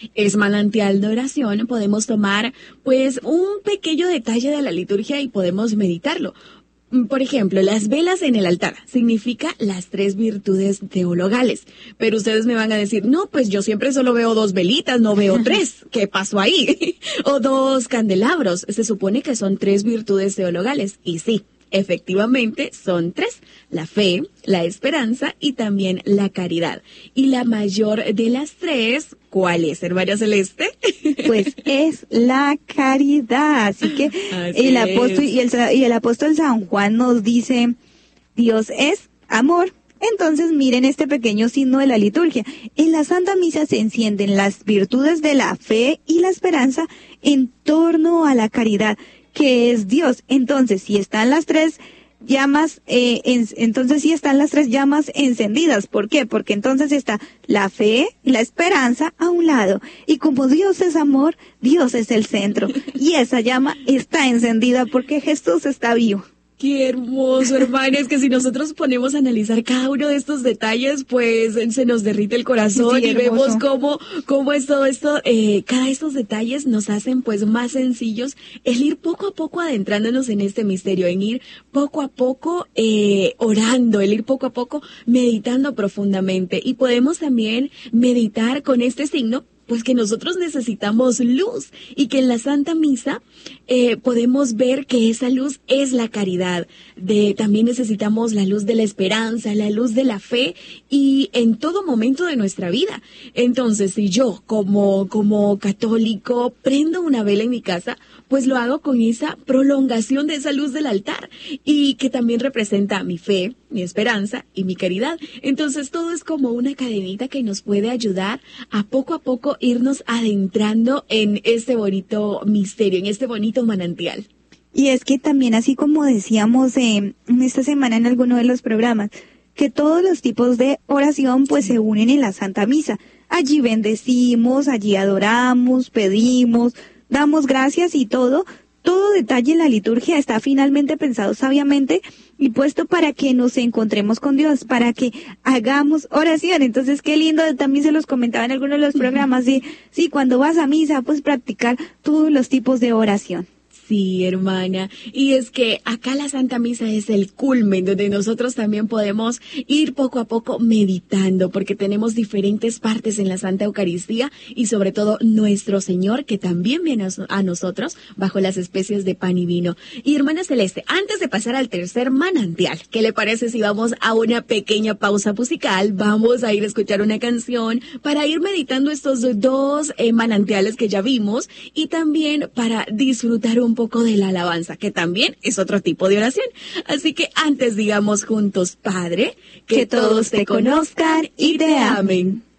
es manantial de oración, podemos tomar pues un pequeño detalle de la liturgia y podemos meditarlo. Por ejemplo, las velas en el altar significa las 3 virtudes teologales. Pero ustedes me van a decir, no, pues yo siempre solo veo 2 velitas, no veo 3. ¿Qué pasó ahí? O 2 candelabros. Se supone que son 3 virtudes teologales. Y sí, efectivamente son 3. La fe, la esperanza y también la caridad. Y la mayor de las 3, ¿cuál es, hermana Celeste? Pues es la caridad. Así que el apóstol y el apóstol San Juan nos dice, Dios es amor. Entonces miren este pequeño signo de la liturgia. En la Santa Misa se encienden las virtudes de la fe y la esperanza en torno a la caridad, que es Dios. Entonces, si están las 3 llamas, entonces sí están las 3 llamas encendidas. ¿Por qué? Porque entonces está la fe, la esperanza a un lado. Y como Dios es amor, Dios es el centro. Y esa llama está encendida porque Jesús está vivo. Qué hermoso, hermana. Es que si nosotros ponemos a analizar cada uno de estos detalles, pues se nos derrite el corazón, sí, y vemos cómo es todo esto, cada estos detalles nos hacen pues más sencillos el ir poco a poco adentrándonos en este misterio, en ir poco a poco orando, el ir poco a poco meditando profundamente. Y podemos también meditar con este signo, pues que nosotros necesitamos luz y que en la Santa Misa podemos ver que esa luz es la caridad. También necesitamos la luz de la esperanza, la luz de la fe y en todo momento de nuestra vida. Entonces, si yo como católico prendo una vela en mi casa, pues lo hago con esa prolongación de esa luz del altar y que también representa mi fe, mi esperanza y mi caridad. Entonces todo es como una cadenita que nos puede ayudar a poco irnos adentrando en este bonito misterio, en este bonito manantial. Y es que también, así como decíamos en esta semana en alguno de los programas, que todos los tipos de oración pues se unen en la Santa Misa. Allí bendecimos, allí adoramos, pedimos, damos gracias y todo detalle en la liturgia está finalmente pensado sabiamente y puesto para que nos encontremos con Dios, para que hagamos oración. Entonces, qué lindo, también se los comentaba en algunos de los programas, sí, cuando vas a misa, pues practicar todos los tipos de oración. Sí, hermana, y es que acá la Santa Misa es el culmen donde nosotros también podemos ir poco a poco meditando, porque tenemos diferentes partes en la Santa Eucaristía y sobre todo nuestro Señor que también viene a nosotros bajo las especies de pan y vino. Y hermana Celeste, antes de pasar al tercer manantial, ¿qué le parece si vamos a una pequeña pausa musical? Vamos a ir a escuchar una canción para ir meditando estos 2 manantiales que ya vimos y también para disfrutar un poco de la alabanza, que también es otro tipo de oración. Así que antes digamos juntos, Padre, que todos te conozcan y te amen.